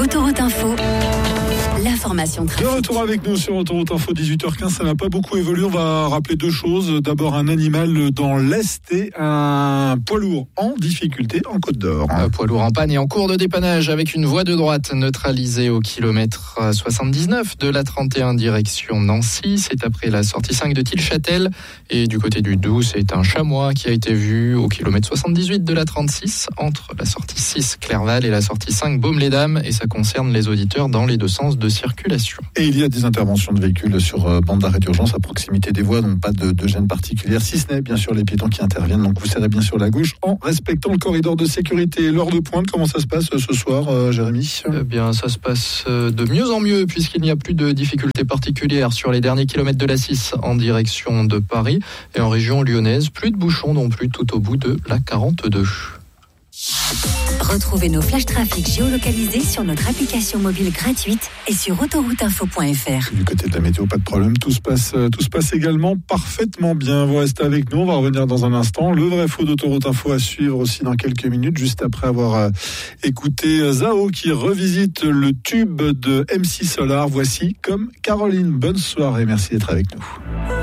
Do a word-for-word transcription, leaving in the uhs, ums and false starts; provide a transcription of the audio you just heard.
Autoroute Info, l'information trafic. De retour avec nous sur Autoroute Info, dix-huit heures quinze, ça n'a pas beaucoup évolué. On va rappeler deux choses. D'abord, un animal dans l'Est et un poids lourd en difficulté en Côte d'Or. Un poids lourd en panne et en cours de dépannage avec une voie de droite neutralisée au kilomètre soixante-dix-neuf de la trente et un direction Nancy. C'est après la sortie cinq de Tilchâtel. Et du côté du Doubs, c'est un chamois qui a été vu au kilomètre soixante-dix-huit de la trente-six entre la sortie six Clerval et la sortie cinq Baume-les-Dames. Et ça concerne les auditeurs dans les deux sens de circulation. Et il y a des interventions de véhicules sur bande d'arrêt d'urgence à proximité des voies, donc pas de, de gêne particulière, si ce n'est bien sûr les piétons qui interviennent. Donc vous serrez bien sur la gauche en respectant le corridor de sécurité. L'heure de pointe, comment ça se passe ce soir, euh, Jérémy ? Eh bien, ça se passe de mieux en mieux puisqu'il n'y a plus de difficultés particulières sur les derniers kilomètres de la six en direction de Paris. Et en région lyonnaise, plus de bouchons non plus tout au bout de la quarante-deux. Retrouvez nos flashs trafic géolocalisés sur notre application mobile gratuite et sur autoroute info point f r. Du côté de la météo, pas de problème, tout se passe, tout se passe également parfaitement bien. Vous restez avec nous, on va revenir dans un instant. Le vrai faux d'Autoroute Info à suivre aussi dans quelques minutes, juste après avoir euh, écouté Zao qui revisite le tube de M C Solar. Voici Comme Caroline. Bonne soirée, merci d'être avec nous.